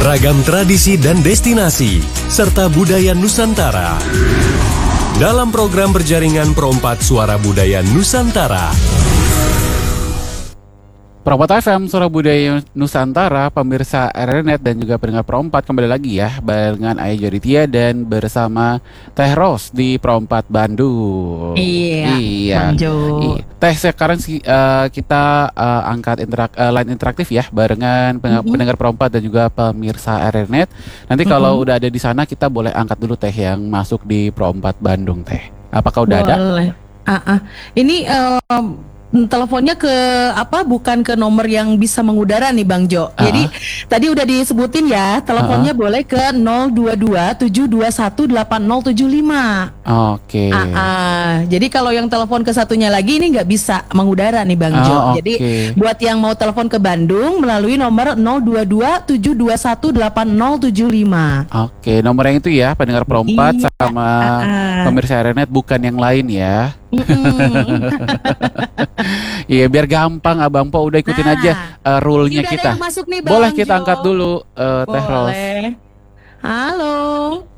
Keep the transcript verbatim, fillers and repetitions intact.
Ragam tradisi dan destinasi, serta budaya Nusantara. Dalam program berjaringan Pro empat Suara Budaya Nusantara. Pro empat F M, Suara Budaya Nusantara, pemirsa R R Net dan juga pendengar Pro empat kembali lagi ya barengan Ayah Joditia dan bersama Teh Ros di Pro empat Bandung. Iya, iya. Banjo. Iya. Teh, sekarang uh, kita uh, angkat interak, uh, line interaktif ya barengan mm-hmm. pendengar Pro empat dan juga pemirsa R R Net. Nanti kalau mm-hmm. udah ada di sana kita boleh angkat dulu Teh yang masuk di Pro empat Bandung, Teh. Apakah udah boleh. ada? Uh-uh. Ini um, teleponnya ke apa? Bukan ke nomor yang bisa mengudara nih Bang Jo. Uh-huh. Jadi tadi udah disebutin ya, teleponnya uh-huh. boleh ke nol dua dua tujuh dua satu delapan nol tujuh lima. Oke. Okay. Uh-uh. Jadi kalau yang telepon ke satunya lagi ini nggak bisa mengudara nih Bang Jo. Oh, okay. Jadi buat yang mau telepon ke Bandung melalui nomor nol dua dua tujuh dua satu delapan nol tujuh lima. Oke, okay. Nomor yang itu ya, pendengar Pro empat iya. sama uh-uh. pemirsa R R Net, bukan yang lain ya. Iya, biar gampang Abang Po, udah ikutin nah, aja uh, rule-nya kita. Nih, Bang boleh kita Jo. angkat dulu uh, Teh Ros. Halo.